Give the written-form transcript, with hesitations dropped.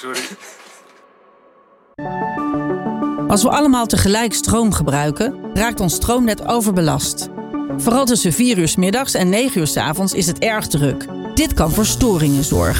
sorry. Als we allemaal tegelijk stroom gebruiken, raakt ons stroomnet overbelast. Vooral tussen 4 uur 's middags en 9 uur 's avonds is het erg druk. Dit kan voor storingen zorgen.